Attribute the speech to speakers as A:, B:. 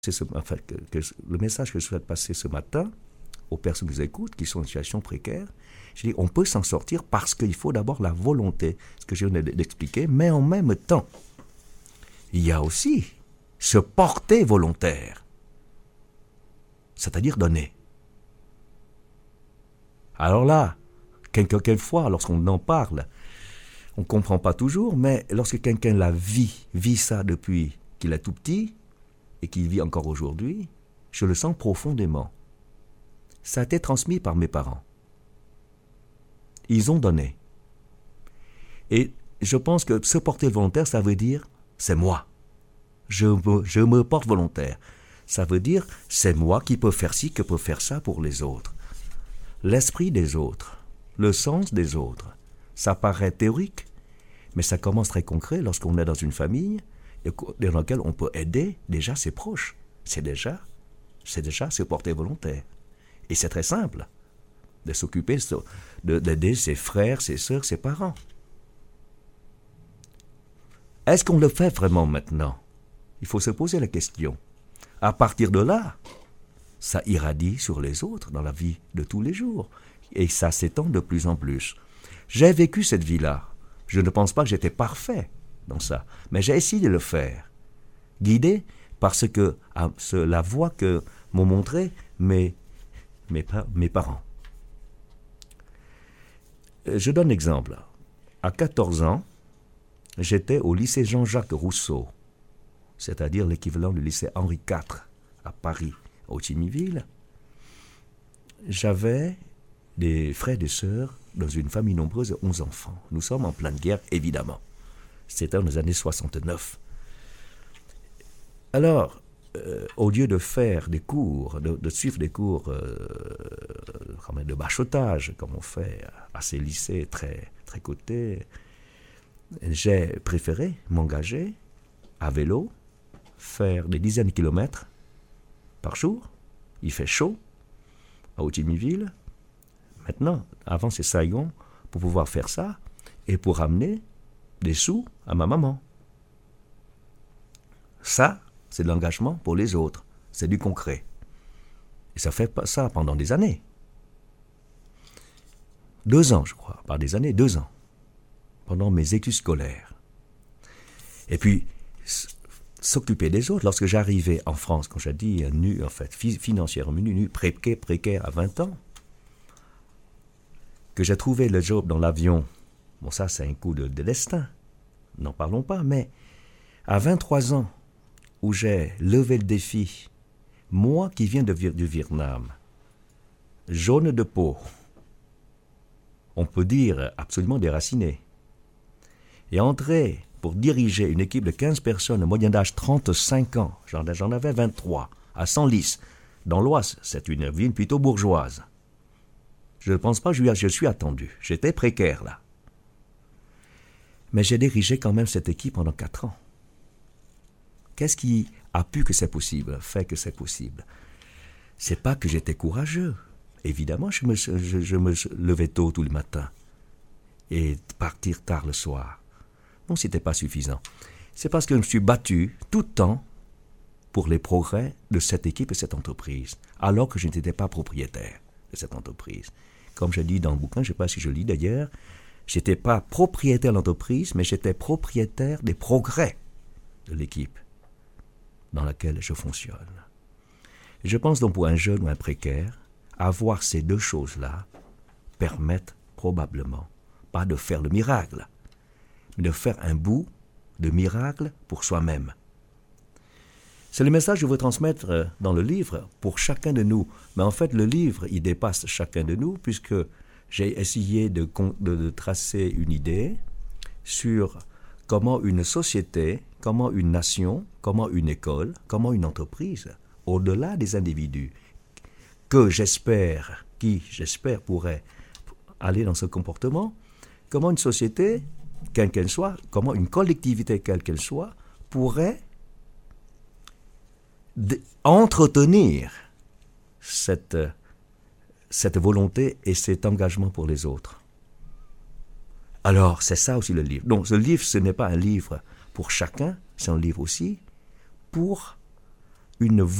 A: Le message que je souhaite passer ce matin aux personnes qui nous écoutent, qui sont en situation précaire, je dis on peut s'en sortir parce qu'il faut d'abord la volonté, ce que je viens d'expliquer, mais en même temps, il y a aussi se porter volontaire, c'est-à-dire donner. Alors là, quelquefois, lorsqu'on en parle, on ne comprend pas toujours, mais lorsque quelqu'un la vit ça depuis qu'il est tout petit, et qu'il vit encore aujourd'hui, je le sens profondément. Ça a été transmis par mes parents. Ils ont donné. Et je pense que se porter volontaire, ça veut dire, c'est moi. Je me porte volontaire. Ça veut dire, c'est moi qui peux faire ci, qui peux faire ça pour les autres. L'esprit des autres, le sens des autres, ça paraît théorique, mais ça commence très concret lorsqu'on est dans une famille dans laquelle on peut aider déjà ses proches. C'est déjà se porter volontaire. Et c'est très simple de s'occuper, d'aider ses frères, ses sœurs, ses parents. Est-ce qu'on le fait vraiment maintenant? Il faut se poser la question. À partir de là, ça irradie sur les autres dans la vie de tous les jours. Et ça s'étend de plus en plus. J'ai vécu cette vie-là. Je ne pense pas que j'étais parfait dans ça, mais j'ai essayé de le faire, guidé par la voie que m'ont montré mes parents. Je donne un exemple. À 14 ans, j'étais au lycée Jean-Jacques Rousseau, c'est-à-dire l'équivalent du lycée Henri IV à Paris, à Hotimiville. J'avais des frères et des sœurs dans une famille nombreuse de 11 enfants. Nous sommes en pleine guerre, évidemment. C'était dans les années 69. Alors, au lieu de faire des cours, de suivre des cours de bachotage, comme on fait à ces lycées très, très cotés, j'ai préféré m'engager à vélo, faire des dizaines de kilomètres par jour. Il fait chaud à Hotimiville. Maintenant, avant c'est Saigon, pour pouvoir faire ça et pour ramener des sous à ma maman. Ça, c'est de l'engagement pour les autres. C'est du concret. Et ça fait ça pendant des années. 2 ans, je crois. Pas des années, 2 ans. Pendant mes études scolaires. Et puis, s'occuper des autres. Lorsque j'arrivais en France, quand j'ai dit nu, en fait, financièrement nu, précaire à 20 ans, que j'ai trouvé le job dans l'avion. Bon, ça, c'est un coup de destin. N'en parlons pas, mais à 23 ans, où j'ai levé le défi, moi qui viens du Vietnam, jaune de peau, on peut dire absolument déraciné, et entrer pour diriger une équipe de 15 personnes, de moyenne d'âge 35 ans, j'en avais 23, à Senlis, dans l'Oise, c'est une ville plutôt bourgeoise. Je ne pense pas que je suis attendu, j'étais précaire là. Mais j'ai dirigé quand même cette équipe pendant 4 ans. Qu'est-ce qui a fait que c'est possible? C'est pas que j'étais courageux. Évidemment, je me levais tôt tous les matins et partir tard le soir. Non, c'était pas suffisant. C'est parce que je me suis battu tout le temps pour les progrès de cette équipe et cette entreprise, alors que je n'étais pas propriétaire de cette entreprise. Comme je dis dans le bouquin, je ne sais pas si je lis d'ailleurs, je n'étais pas propriétaire de l'entreprise, mais j'étais propriétaire des progrès de l'équipe dans laquelle je fonctionne. Et je pense donc pour un jeune ou un précaire, avoir ces 2 choses-là permettent probablement, pas de faire le miracle, mais de faire un bout de miracle pour soi-même. C'est le message que je veux transmettre dans le livre pour chacun de nous. Mais en fait, le livre, il dépasse chacun de nous, puisque j'ai essayé de tracer une idée sur comment une société, comment une nation, comment une école, comment une entreprise, au-delà des individus, qui j'espère pourrait aller dans ce comportement, comment une société, quelle qu'elle soit, comment une collectivité, quelle qu'elle soit, pourrait entretenir cette volonté et cet engagement pour les autres. Alors, c'est ça aussi le livre. Donc, ce livre, ce n'est pas un livre pour chacun, c'est un livre aussi pour une